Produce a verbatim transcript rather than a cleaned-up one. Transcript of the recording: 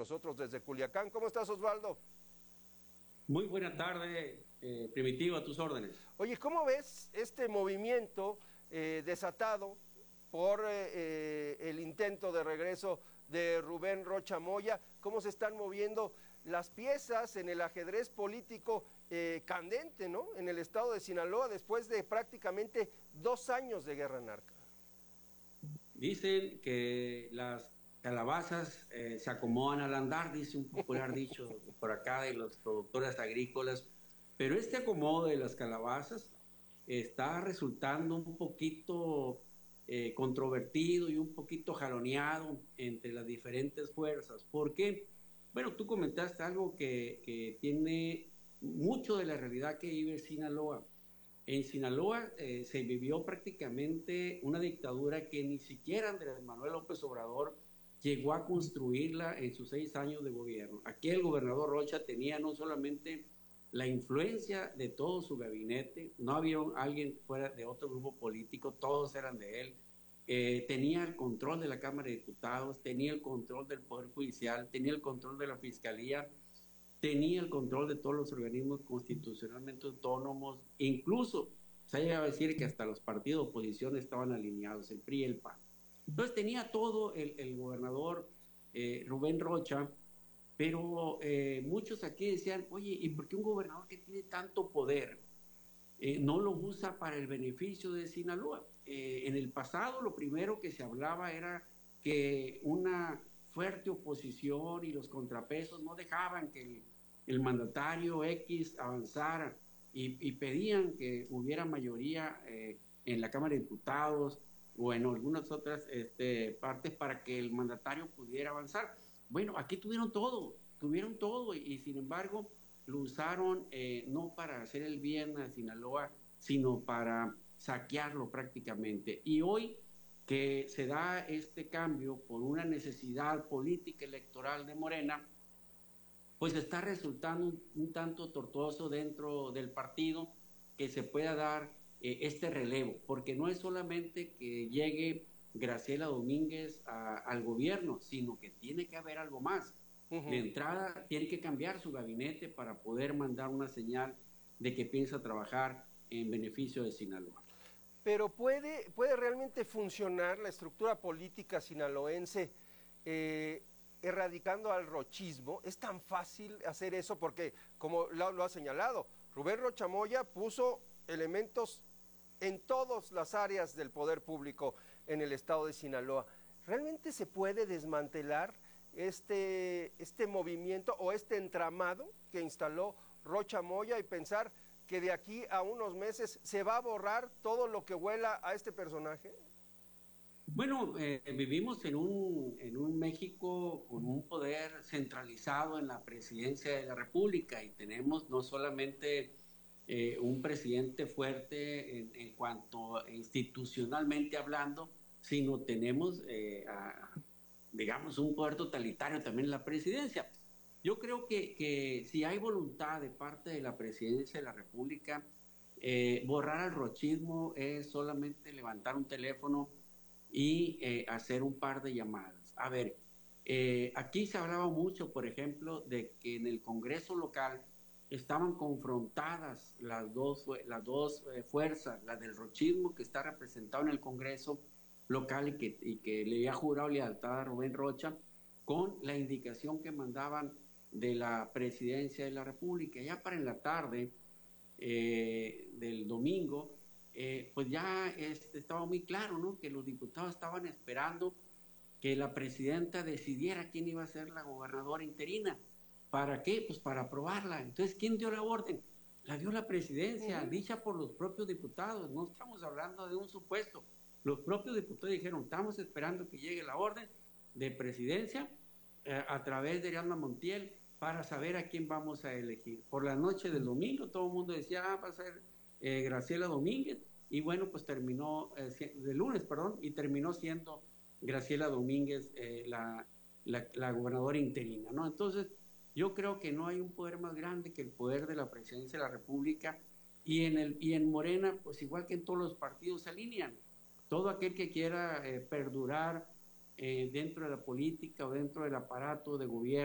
nosotros desde Culiacán. ¿Cómo estás, Osvaldo? Muy buena tarde, eh, Primitivo, a tus órdenes. Oye, ¿cómo ves este movimiento eh, desatado por eh, eh, el intento de regreso de Rubén Rocha Moya? ¿Cómo se están moviendo las piezas en el ajedrez político eh, candente, ¿no? En el estado de Sinaloa, después de prácticamente dos años de guerra narca. Dicen que las calabazas eh, se acomodan al andar, dice un popular dicho por acá de los productores agrícolas, pero este acomodo de las calabazas está resultando un poquito eh, controvertido y un poquito jaloneado entre las diferentes fuerzas. ¿Por qué? Bueno, tú comentaste algo que, que tiene mucho de la realidad que vive Sinaloa. En Sinaloa eh, se vivió prácticamente una dictadura que ni siquiera Andrés Manuel López Obrador llegó a construirla en sus seis años de gobierno. Aquí el gobernador Rocha tenía no solamente la influencia de todo su gabinete, no había alguien fuera de otro grupo político, todos eran de él, eh, tenía el control de la Cámara de Diputados, tenía el control del Poder Judicial, tenía el control de la Fiscalía, tenía el control de todos los organismos constitucionalmente autónomos, e incluso se ha llegado a decir que hasta los partidos de oposición estaban alineados, el P R I y el P A N. Entonces tenía todo el, el gobernador eh, Rubén Rocha, pero eh, muchos aquí decían, oye, ¿y por qué un gobernador que tiene tanto poder eh, no lo usa para el beneficio de Sinaloa? Eh, en el pasado lo primero que se hablaba era que una fuerte oposición y los contrapesos no dejaban que el, el mandatario X avanzara y, y pedían que hubiera mayoría eh, en la Cámara de Diputados o en algunas otras este, partes para que el mandatario pudiera avanzar. Bueno, aquí tuvieron todo, tuvieron todo y, y sin embargo lo usaron eh, no para hacer el bien a Sinaloa, sino para saquearlo prácticamente. Y hoy que se da este cambio por una necesidad política electoral de Morena, pues está resultando un, un tanto tortuoso dentro del partido que se pueda dar eh, este relevo, porque no es solamente que llegue Graciela Domínguez a, al gobierno, sino que tiene que haber algo más. Uh-huh. De entrada, tiene que cambiar su gabinete para poder mandar una señal de que piensa trabajar en beneficio de Sinaloa. Pero ¿puede, puede realmente funcionar la estructura política sinaloense eh, erradicando al rochismo? ¿Es tan fácil hacer eso? Porque, como lo, lo ha señalado, Rubén Rocha Moya puso elementos en todas las áreas del poder público en el estado de Sinaloa. ¿Realmente se puede desmantelar este, este movimiento o este entramado que instaló Rocha Moya y pensar que de aquí a unos meses se va a borrar todo lo que huela a este personaje? Bueno, eh, vivimos en un, en un México con un poder centralizado en la presidencia de la República y tenemos no solamente eh, un presidente fuerte en, en cuanto institucionalmente hablando, sino tenemos, eh, a, digamos, un poder totalitario también en la presidencia. Yo creo que, que si hay voluntad de parte de la presidencia de la República, eh, borrar al rochismo es solamente levantar un teléfono y eh, hacer un par de llamadas. A ver, eh, aquí se hablaba mucho, por ejemplo, de que en el Congreso local estaban confrontadas las dos, las dos eh, fuerzas, la del rochismo que está representado en el Congreso local y que, y que le había jurado lealtad a Rubén Rocha, con la indicación que mandaban de la presidencia de la República. Ya para en la tarde eh, del domingo, eh, pues ya este, estaba muy claro, ¿no?, que los diputados estaban esperando que la presidenta decidiera quién iba a ser la gobernadora interina. ¿Para qué? Pues para aprobarla. Entonces, ¿quién dio la orden? La dio la presidencia, uh-huh. dicha por los propios diputados. No estamos hablando de un supuesto. Los propios diputados dijeron, estamos esperando que llegue la orden de presidencia eh, a través de Ariadna Montiel para saber a quién vamos a elegir. Por la noche del domingo todo el mundo decía, ah, va a ser eh, Graciela Domínguez, y bueno, pues terminó, eh, de lunes, perdón, y terminó siendo Graciela Domínguez eh, la, la, la gobernadora interina, ¿no? Entonces, yo creo que no hay un poder más grande que el poder de la presidencia de la República, y en, el, y en Morena, pues igual que en todos los partidos, se alinean. Todo aquel que quiera eh, perdurar eh, dentro de la política o dentro del aparato de gobierno,